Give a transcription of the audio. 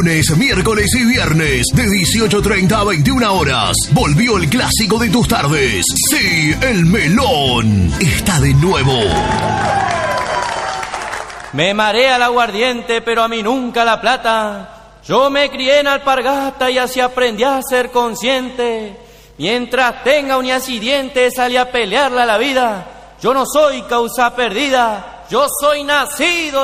Lunes, miércoles y viernes de 18:30 a 21 horas. Volvió el clásico de tus tardes. Sí, el melón está de nuevo. Me marea el aguardiente, pero a mí nunca la plata. Yo me crié en Alpargata y así aprendí a ser consciente. Mientras tenga uñas y dientes, salí a pelearla a la vida. Yo no soy causa perdida, yo soy nacido